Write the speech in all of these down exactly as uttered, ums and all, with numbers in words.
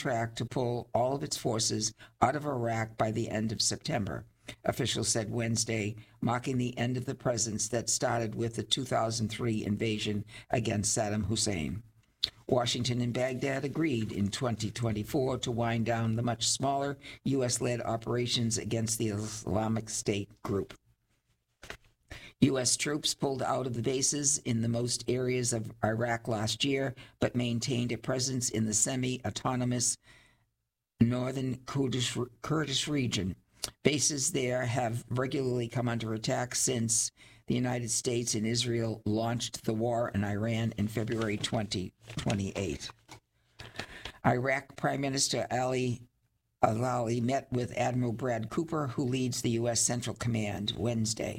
track to pull all of its forces out of Iraq by the end of September, officials said Wednesday, marking the end of the presence that started with the two thousand three invasion against Saddam Hussein. Washington and Baghdad agreed in twenty twenty-four to wind down the much smaller U S-led operations against the Islamic State group. U S troops pulled out of the bases in the most areas of Iraq last year, but maintained a presence in the semi-autonomous northern Kurdish, Kurdish region. Bases there have regularly come under attack since the United States and Israel launched the war in Iran in February twenty twenty-eight. Iraq Prime Minister Ali Al-Ali met with Admiral Brad Cooper, who leads the U S Central Command, Wednesday.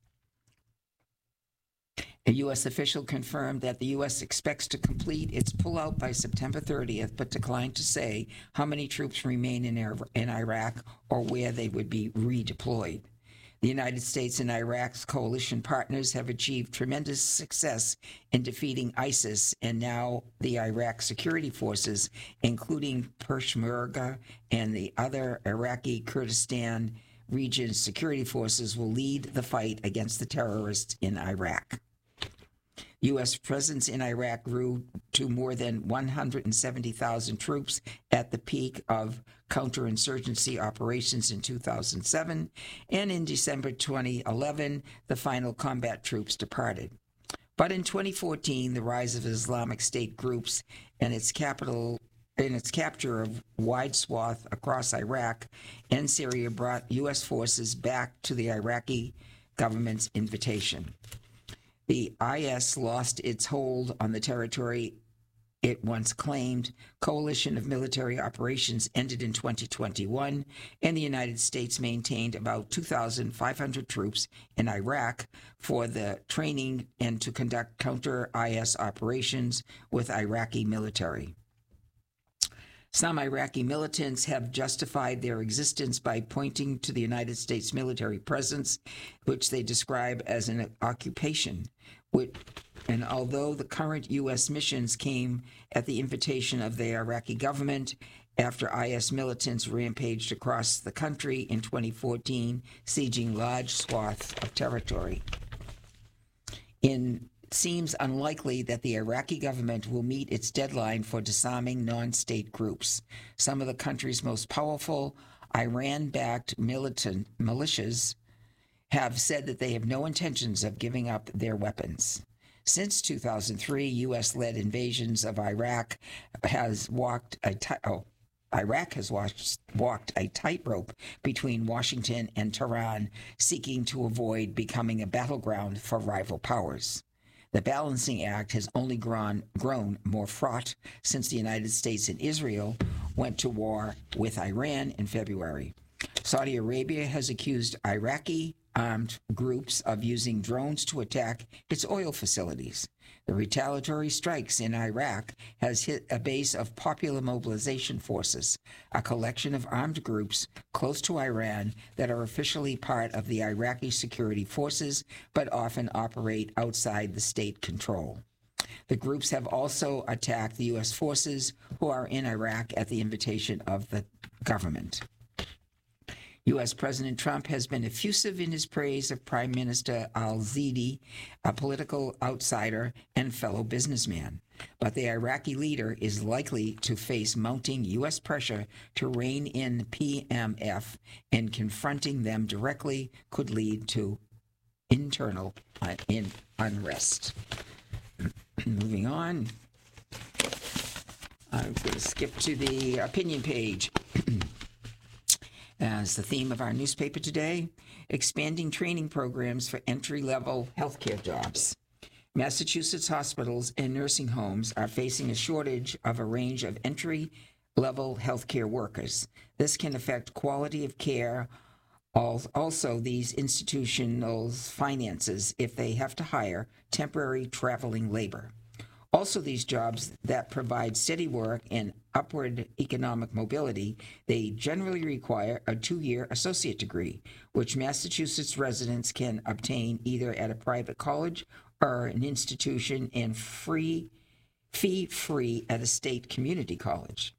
A U S official confirmed that the U S expects to complete its pullout by September thirtieth, but declined to say how many troops remain in, in Iraq or where they would be redeployed. The United States and Iraq's coalition partners have achieved tremendous success in defeating ISIS, and now the Iraq security forces, including Peshmerga and the other Iraqi Kurdistan region security forces, will lead the fight against the terrorists in Iraq. U S presence in Iraq grew to more than one hundred seventy thousand troops at the peak of counterinsurgency operations in two thousand seven, and in December twenty eleven, the final combat troops departed. But in twenty fourteen, the rise of Islamic State groups and its capital in its capture of wide swath across Iraq and Syria brought U S forces back to the Iraqi government's invitation. The I S lost its hold on the territory it once claimed. Coalition of military operations ended in twenty twenty-one, and the United States maintained about two thousand five hundred troops in Iraq for the training and to conduct counter-I S operations with Iraqi military. Some Iraqi militants have justified their existence by pointing to the United States military presence, which they describe as an occupation. And although the current U S missions came at the invitation of the Iraqi government after I S militants rampaged across the country in twenty fourteen, sieging large swaths of territory. In seems unlikely that the Iraqi government will meet its deadline for disarming non-state groups. Some of the country's most powerful Iran-backed militant militias have said that they have no intentions of giving up their weapons. Since two thousand three, U S-led invasions of Iraq has walked a t- oh, Iraq has watched, walked a tightrope between Washington and Tehran, seeking to avoid becoming a battleground for rival powers. The balancing act has only grown, grown more fraught since the United States and Israel went to war with Iran in February. Saudi Arabia has accused Iraqi armed groups of using drones to attack its oil facilities. The retaliatory strikes in Iraq has hit a base of Popular Mobilization Forces, a collection of armed groups close to Iran that are officially part of the Iraqi security forces, but often operate outside the state control. The groups have also attacked the U S forces who are in Iraq at the invitation of the government. U S President Trump has been effusive in his praise of Prime Minister al-Zidi, a political outsider and fellow businessman. But the Iraqi leader is likely to face mounting U S pressure to rein in P M F, and confronting them directly could lead to internal uh, in unrest. Moving on, I'm going to skip to the opinion page. As the theme of our newspaper today, expanding training programs for entry-level healthcare jobs. Massachusetts hospitals and nursing homes are facing a shortage of a range of entry-level healthcare workers. This can affect quality of care, also these institutions' finances if they have to hire temporary traveling labor. Also, these jobs that provide steady work and upward economic mobility, they generally require a two-year associate degree, which Massachusetts residents can obtain either at a private college or an institution and free, fee-free at a state community college.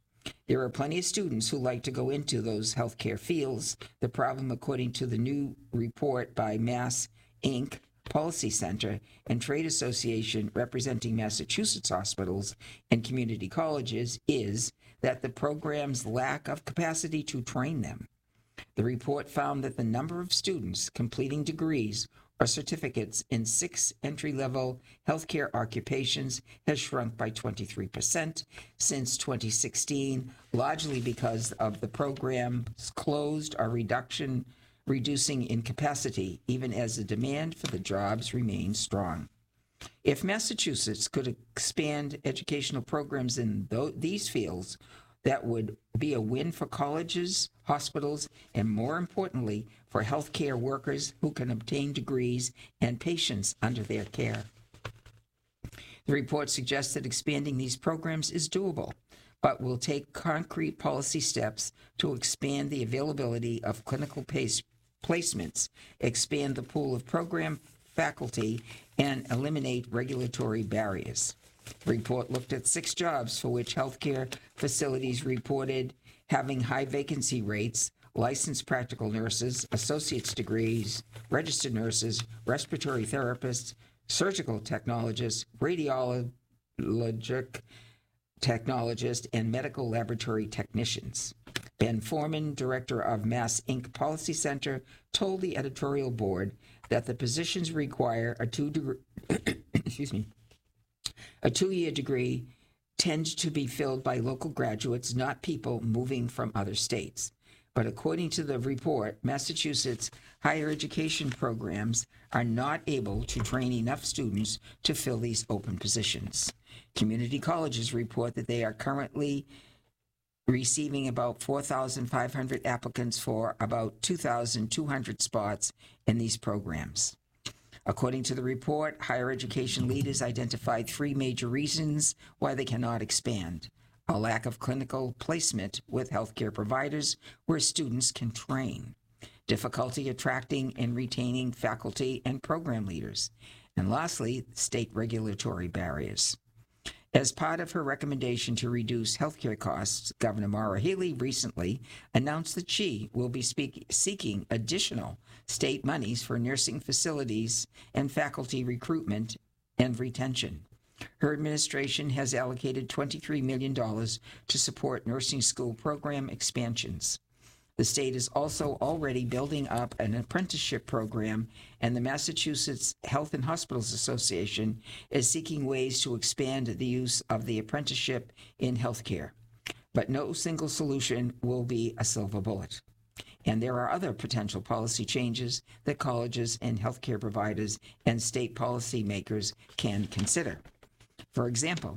There are plenty of students who like to go into those healthcare fields. The problem, according to the new report by Mass Incorporated Policy Center and Trade Association representing Massachusetts hospitals and community colleges, is that the program's lack of capacity to train them. The report found that the number of students completing degrees or certificates in six entry-level healthcare occupations has shrunk by twenty-three percent since twenty sixteen, largely because of the program's closed or reduction, reducing in capacity, even as the demand for the jobs remains strong. If Massachusetts could expand educational programs in th- these fields, that would be a win for colleges, hospitals, and more importantly, for healthcare workers who can obtain degrees and patients under their care. The report suggests that expanding these programs is doable, but will take concrete policy steps to expand the availability of clinical pace placements, expand the pool of program faculty, and eliminate regulatory barriers. The report looked at six jobs for which healthcare facilities reported having high vacancy rates: licensed practical nurses, associate's degrees, registered nurses, respiratory therapists, surgical technologists, radiologic technologists, and medical laboratory technicians. Ben Foreman, director of Mass Incorporated Policy Center, told the editorial board that the positions require a two degree, excuse me, a two-year degree, tend to be filled by local graduates, not people moving from other states. But according to the report, Massachusetts higher education programs are not able to train enough students to fill these open positions. Community colleges report that they are currently receiving about four thousand five hundred applicants for about two thousand two hundred spots in these programs. According to the report, higher education leaders identified three major reasons why they cannot expand: a lack of clinical placement with healthcare providers where students can train, difficulty attracting and retaining faculty and program leaders, and lastly, state regulatory barriers. As part of her recommendation to reduce healthcare costs, Governor Maura Healey recently announced that she will be speak, seeking additional state monies for nursing facilities and faculty recruitment and retention. Her administration has allocated twenty-three million dollars to support nursing school program expansions. The state is also already building up an apprenticeship program, and the Massachusetts Health and Hospitals Association is seeking ways to expand the use of the apprenticeship in healthcare. But no single solution will be a silver bullet. And there are other potential policy changes that colleges and healthcare providers and state policymakers can consider. For example,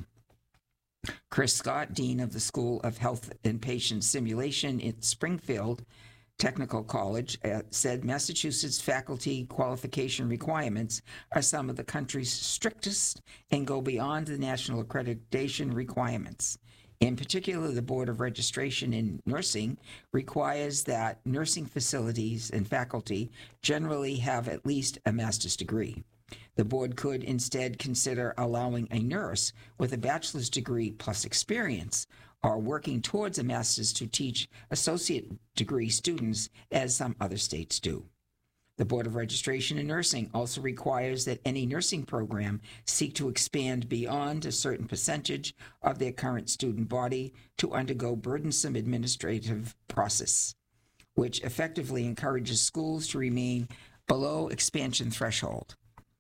Chris Scott, Dean of the School of Health and Patient Simulation at Springfield Technical College, uh, said Massachusetts faculty qualification requirements are some of the country's strictest and go beyond the national accreditation requirements. In particular, the Board of Registration in Nursing requires that nursing facilities and faculty generally have at least a master's degree. The board could instead consider allowing a nurse with a bachelor's degree plus experience or working towards a master's to teach associate degree students, as some other states do. The Board of Registration in Nursing also requires that any nursing program seek to expand beyond a certain percentage of their current student body to undergo burdensome administrative process, which effectively encourages schools to remain below expansion threshold.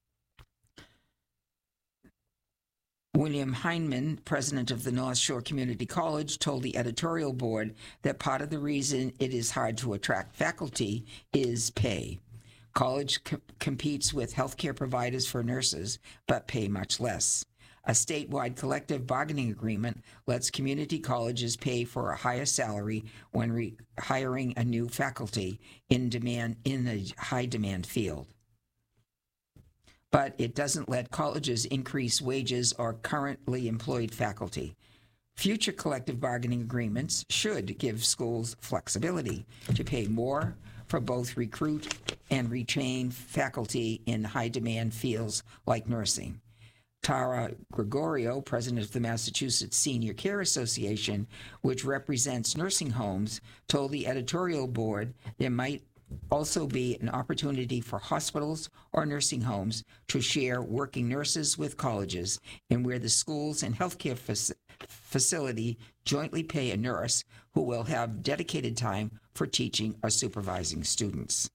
William Heineman, president of the North Shore Community College, told the editorial board that part of the reason it is hard to attract faculty is pay. College co- competes with healthcare providers for nurses, but pay much less. A statewide collective bargaining agreement lets community colleges pay for a higher salary when re- hiring a new faculty in demand in a high-demand field. But it doesn't let colleges increase wages or currently employed faculty. Future collective bargaining agreements should give schools flexibility to pay more for both recruit and retain faculty in high-demand fields like nursing. Tara Gregorio, president of the Massachusetts Senior Care Association, which represents nursing homes, told the editorial board there might also be an opportunity for hospitals or nursing homes to share working nurses with colleges, and where the schools and healthcare fac- facility jointly pay a nurse who will have dedicated time for teaching or supervising students.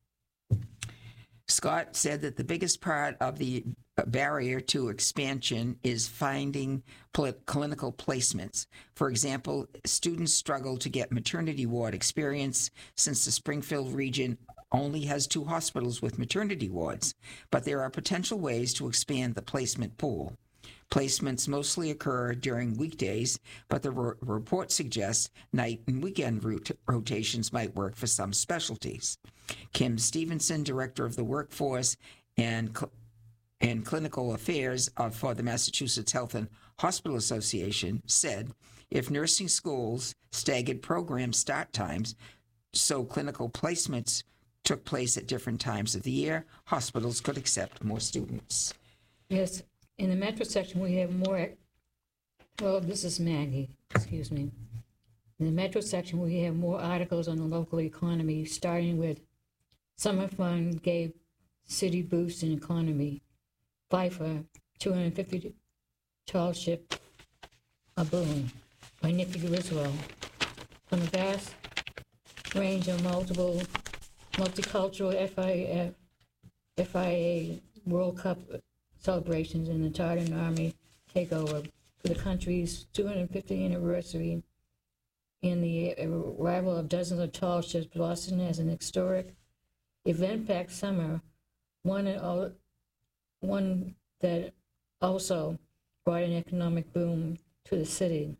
Scott said that the biggest part of the barrier to expansion is finding clinical placements. For example, students struggle to get maternity ward experience since the Springfield region only has two hospitals with maternity wards, but there are potential ways to expand the placement pool. Placements mostly occur during weekdays, but the re- report suggests night and weekend rot- rotations might work for some specialties. Kim Stevenson, director of the Workforce and Cl- and Clinical Affairs of, for the Massachusetts Health and Hospital Association, said if nursing schools staggered program start times so clinical placements took place at different times of the year, hospitals could accept more students. Yes, in the metro section we have more, well, this is Maggie, excuse me. In the metro section we have more articles on the local economy, starting with Summer Fund gave city boost in economy. Pfeiffer, two hundred fifty tall ship, a boom, by Nikki Griswold. From a vast range of multiple, multicultural F I F, F I A World Cup celebrations and the Tartan Army takeover for the country's two hundred fiftieth anniversary and the arrival of dozens of tall ships, Boston has an historic event-packed summer, one and all. One that also brought an economic boom to the city.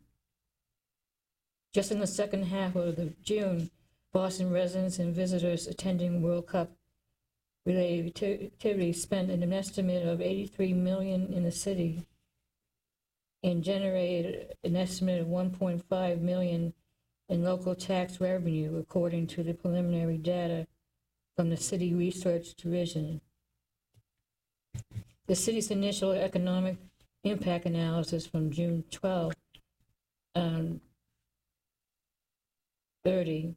Just in the second half of the June, Boston residents and visitors attending World Cup related activities spent an estimate of eighty-three million dollars in the city and generated an estimate of one point five million dollars in local tax revenue, according to the preliminary data from the City Research Division. The city's initial economic impact analysis from June twelfth and thirty,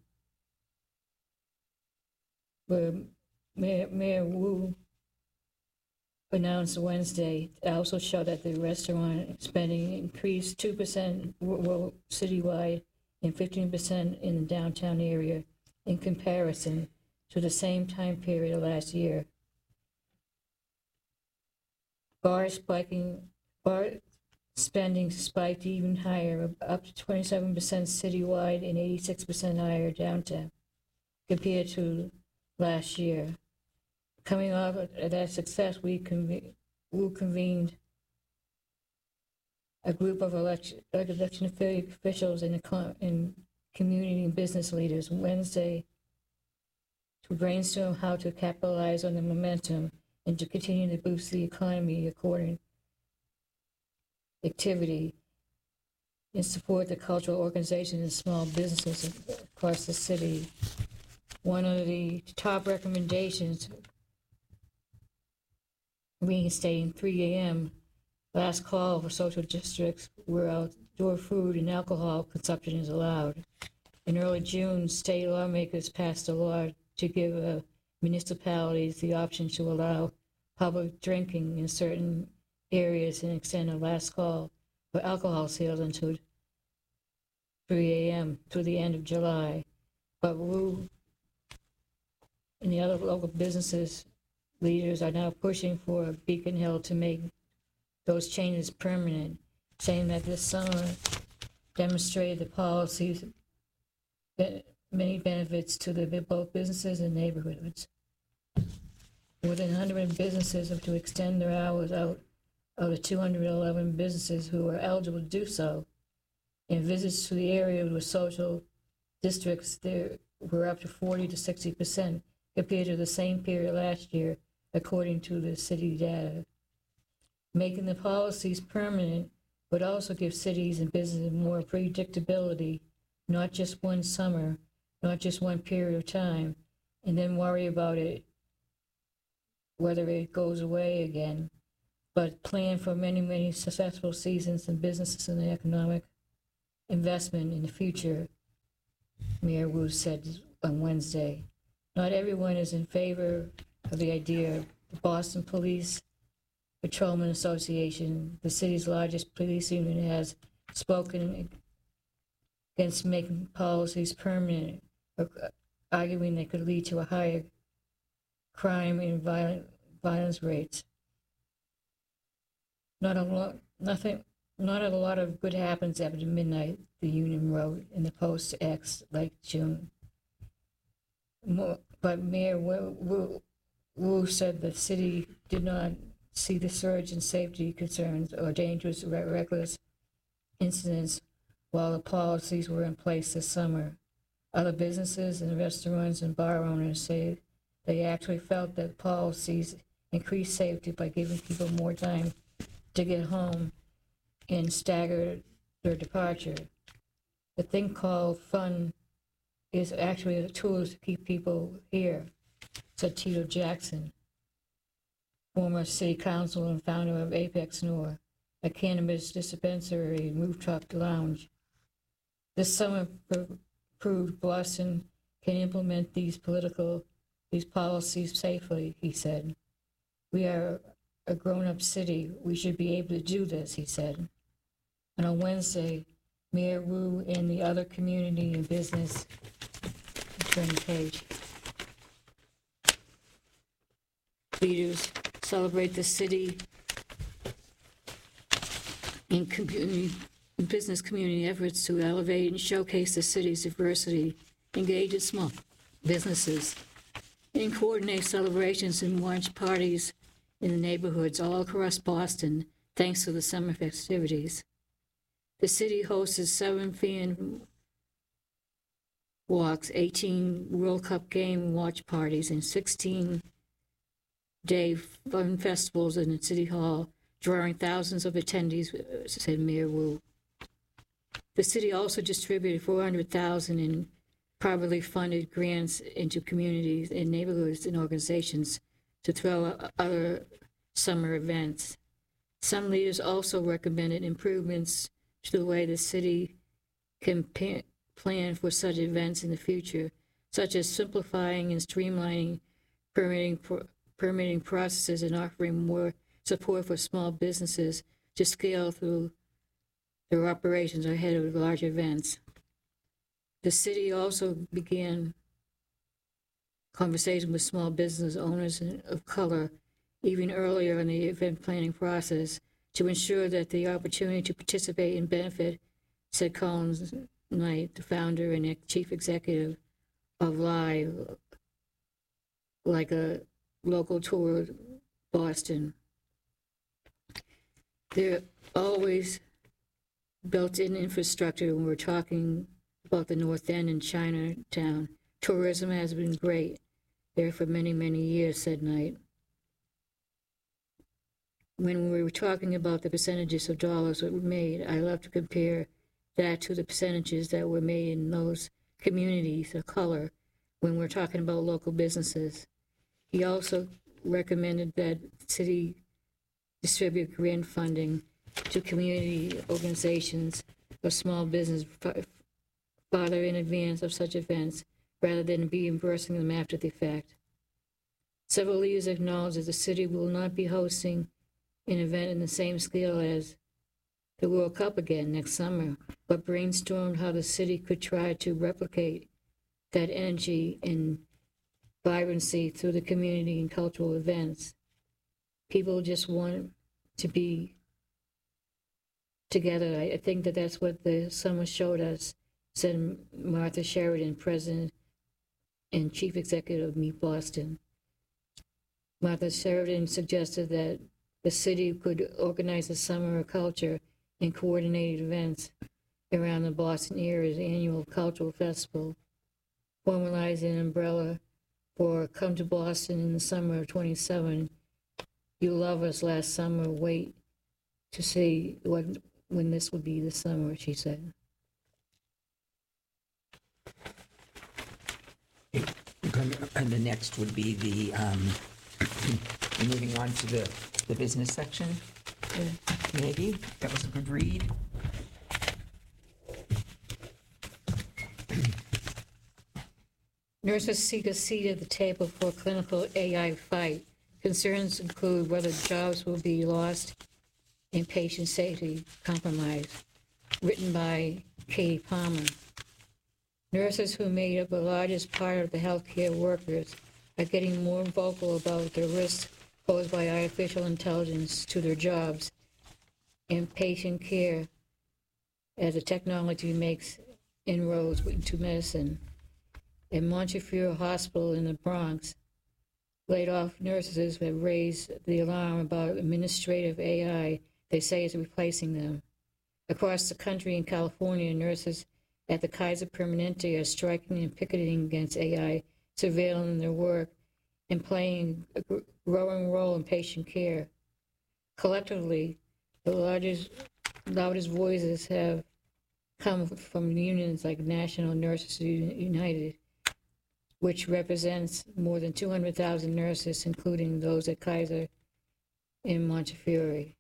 where Mayor, Mayor Wu announced Wednesday, also showed that the restaurant spending increased two percent citywide and fifteen percent in the downtown area in comparison to the same time period last year. Bar spiking, bar spending spiked even higher, up to twenty-seven percent citywide and eighty-six percent higher downtown compared to last year. Coming off of that success, we conve- Wu convened a group of election, election officials and, and community and business leaders Wednesday to brainstorm how to capitalize on the momentum and to continue to boost the economy according activity and support the cultural organizations and small businesses across the city. One of the top recommendations, reinstating three a.m. last call for social districts where outdoor food and alcohol consumption is allowed. In early June, state lawmakers passed a law to give uh, municipalities the option to allow public drinking in certain areas and extend the last call for alcohol sales until three a.m. through the end of July. But Wu and the other local businesses leaders are now pushing for Beacon Hill to make those changes permanent, saying that this summer demonstrated the policies many benefits to the both businesses and neighborhoods. More than one hundred businesses have to extend their hours out of the two hundred eleven businesses who are eligible to do so. And visits to the area with social districts there were up to forty to sixty percent compared to the same period last year, according to the city data. Making the policies permanent would also give cities and businesses more predictability, not just one summer, not just one period of time, and then worry about it, whether it goes away again. but plan for many, many successful seasons and businesses and economic investment in the future, Mayor Wu said on Wednesday. Not everyone is in favor of the idea. The Boston Police Patrolman Association, the city's largest police union, has spoken against making policies permanent, arguing they could lead to a higher crime and violent, violence rates. Not a lot, nothing, not a lot of good happens after midnight, the union wrote in the Post X late June. More, but Mayor Wu, Wu, Wu said the city did not see the surge in safety concerns or dangerous, reckless incidents while the policies were in place this summer. Other businesses and restaurants and bar owners say they actually felt that policies increased safety by giving people more time to get home and stagger their departure. The thing called fun is actually a tool to keep people here, said Tito Jackson, former city council and founder of Apex North, a cannabis dispensary and rooftop lounge. This summer proved Boston can implement these political, these policies safely, he said. We are a grown-up city. We should be able to do this, he said. And on Wednesday, Mayor Wu and the other community and business, turn the page, leaders celebrate the city and community, business community efforts to elevate and showcase the city's diversity, engage in small businesses, and coordinate celebrations and launch parties in the neighborhoods all across Boston, thanks to the summer festivities. The city hosted seven fan walks, eighteen World Cup game watch parties, and sixteen-day fun festivals in the City Hall, drawing thousands of attendees, said Mayor Wu. The city also distributed four hundred thousand dollars in privately funded grants into communities and neighborhoods and organizations to throw other summer events. Some leaders also recommended improvements to the way the city can pa- plan for such events in the future, such as simplifying and streamlining permitting, pro- permitting processes and offering more support for small businesses to scale through their operations ahead of large events. The city also began conversation with small business owners of color even earlier in the event planning process to ensure that the opportunity to participate and benefit, said Collins Knight, the founder and chief executive of Live, like a local tour of Boston. There always built-in infrastructure when we're talking about the North End and Chinatown. Tourism has been great there for many, many years, said Knight. When we were talking about the percentages of dollars that were made, I love to compare that to the percentages that were made in those communities of color when we're talking about local businesses. He also recommended that the city distribute grant funding to community organizations or small business farther in advance of such events rather than reimbursing them after the fact. Several leaders acknowledged that the city will not be hosting an event in the same scale as the World Cup again next summer, but brainstormed how the city could try to replicate that energy and vibrancy through the community and cultural events. People just want to be together. I think that that's what the summer showed us, said Martha Sheridan, president and chief executive of Meet Boston. Martha Sheridan suggested that the city could organize a summer of culture and coordinated events around the Boston area's annual cultural festival, formalizing an umbrella for Come to Boston in the summer of twenty-seven. You love us last summer, wait to see what when this would be this summer, she said. And the next would be the um, We're moving on to the, the business section. Yeah. Maybe that was a good read. Nurses seek a seat at the table for clinical A I fight. Concerns include whether jobs will be lost and patient safety compromised. Written by Katie Palmer. Nurses, who made up the largest part of the healthcare workers, are getting more vocal about the risks posed by artificial intelligence to their jobs and patient care as the technology makes inroads into medicine. At Montefiore Hospital in the Bronx, laid off nurses have raised the alarm about administrative A I they say is replacing them. Across the country in California, nurses at the Kaiser Permanente are striking and picketing against A I surveilling their work and playing a growing role in patient care. Collectively, the largest, loudest voices have come from unions like National Nurses United, which represents more than two hundred thousand nurses, including those at Kaiser and Montefiore.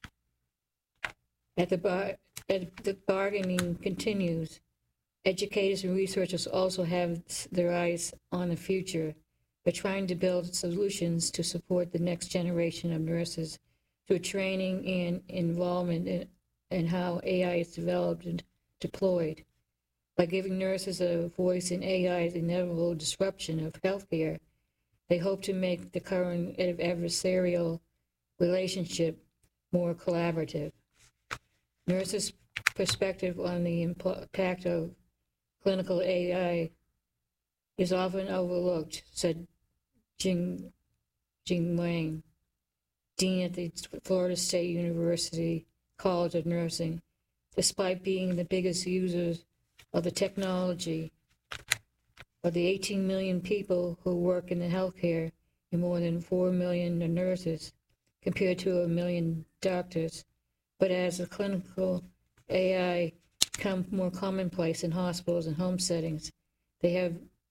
At the, bar, at the bargaining continues, educators and researchers also have their eyes on the future. They're trying to build solutions to support the next generation of nurses through training and involvement in, in how A I is developed and deployed. By giving nurses a voice in A I's inevitable disruption of healthcare, they hope to make the current adversarial relationship more collaborative. Nurses' perspective on the impact of clinical A I is often overlooked, said Jing, Jing Wang, dean at the Florida State University College of Nursing. Despite being the biggest users of the technology, of the eighteen million people who work in the healthcare and more than four million nurses, compared to a million doctors. But as the clinical A I become more commonplace in hospitals and home settings, they have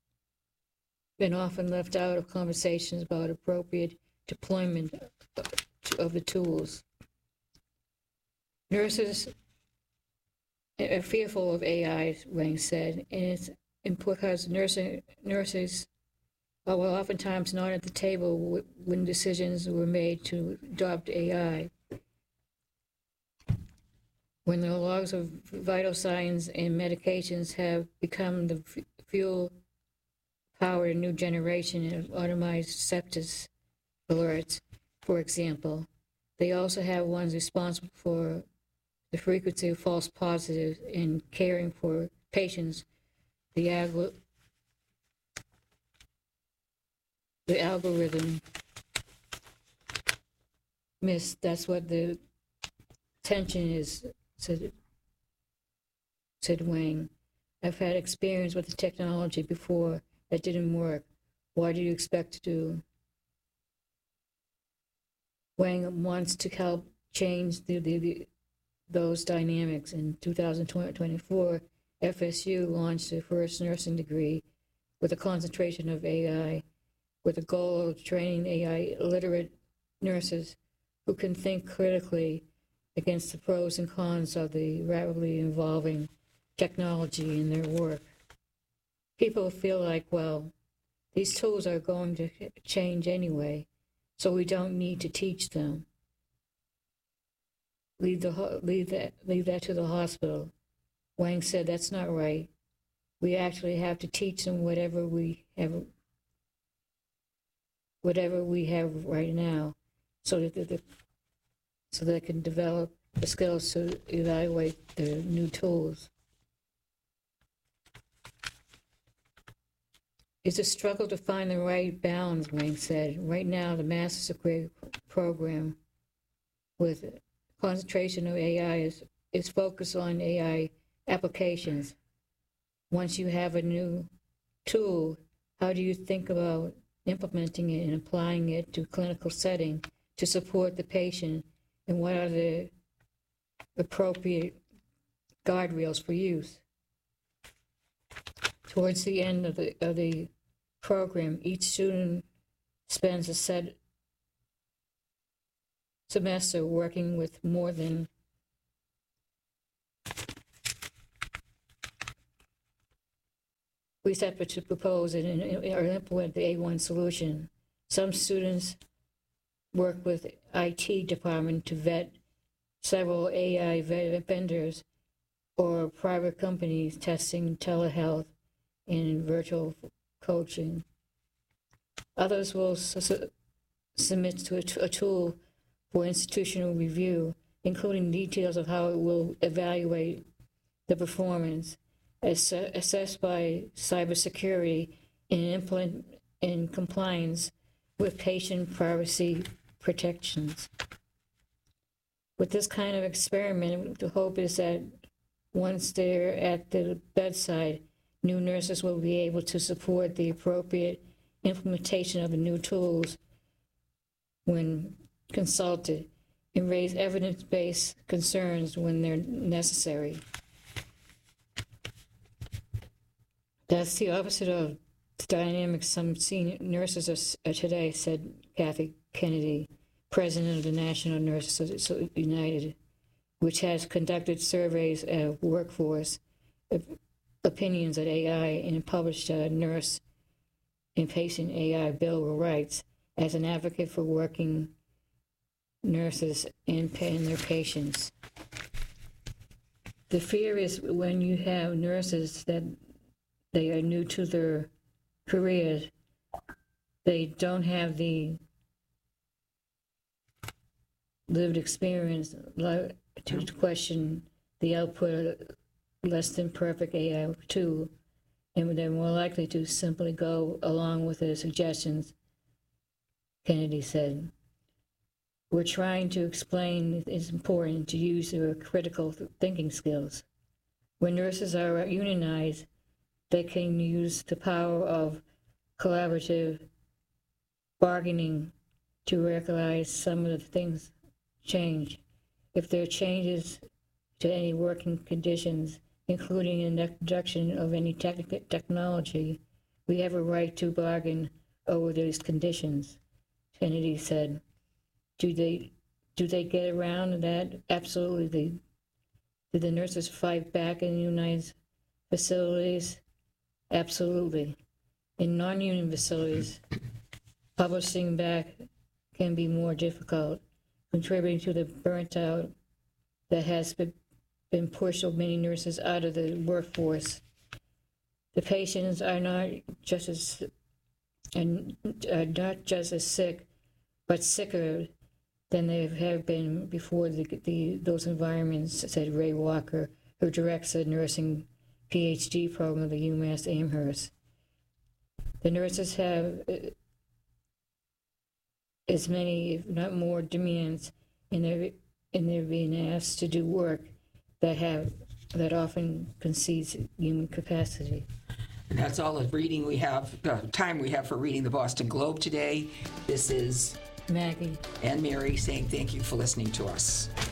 been often left out of conversations about appropriate deployment of the tools. Nurses are fearful of A I, Wang said, and it's because nursing, nurses are oftentimes not at the table when decisions were made to adopt A I. When the logs of vital signs and medications have become the f- fuel power a new generation of automated sepsis alerts, for example, they also have ones responsible for the frequency of false positives in caring for patients. The, alg- the algorithm miss, that's what the tension is, said, said Wang. I've had experience with the technology before that didn't work. Why do you expect to do? Wang wants to help change the, the, the, those dynamics. In two thousand twenty-four, F S U launched the first nursing degree with a concentration of A I, with the goal of training A I literate nurses who can think critically against the pros and cons of the rapidly evolving technology in their work. People feel like, well, these tools are going to change anyway, so we don't need to teach them. Leave, the, leave, that, leave that to the hospital. Wang said that's not right. We actually have to teach them whatever we have, whatever we have right now, so that the, so they can develop the skills to evaluate the new tools. It's a struggle to find the right balance, Wang said. Right now, the master's degree program with concentration of A I is, is focused on A I applications. Once you have a new tool, how do you think about implementing it and applying it to clinical setting to support the patient, and what are the appropriate guardrails for use? Towards the end of the, of the program, each student spends a set semester working with more than we set to propose and, and or implement the A one solution. Some students work with I T department to vet several A I vendors or private companies testing telehealth and virtual coaching. Others will su- submit to a, t- a tool for institutional review, including details of how it will evaluate the performance, ass- assessed by cybersecurity, and implement in compliance with patient privacy protections. With this kind of experiment, the hope is that once they're at the bedside, new nurses will be able to support the appropriate implementation of the new tools when consulted and raise evidence-based concerns when they're necessary. That's the opposite of the dynamics some senior nurses are, are today, said Kathy Kennedy, president of the National Nurses United, which has conducted surveys of workforce opinions at A I and published a nurse and patient A I Bill of Rights as an advocate for working nurses and paying their patients. The fear is when you have nurses that they are new to their careers, they don't have the lived experience to question the output of less than perfect A I tool, and they're more likely to simply go along with the suggestions, Kennedy said. We're trying to explain it's important to use their critical thinking skills. When nurses are unionized, they can use the power of collaborative bargaining to recognize some of the things change. If there are changes to any working conditions, including an introduction of any tech- technology, we have a right to bargain over those conditions, Kennedy said. Do they do they get around that? Absolutely. Do the nurses fight back in unionized facilities? Absolutely. In non-union facilities, publishing back can be more difficult, contributing to the burnt out that has been, been pushed so many nurses out of the workforce. The patients are not just as and are not just as sick, but sicker than they have been before the, the those environments, said Ray Walker, who directs the nursing PhD program at the UMass Amherst. The nurses have as many, if not more, demands, and they're, and they're being asked to do work that have that often concedes human capacity. And that's all the reading we have, the time we have for reading the Boston Globe today. This is Maggie and Mary saying thank you for listening to us.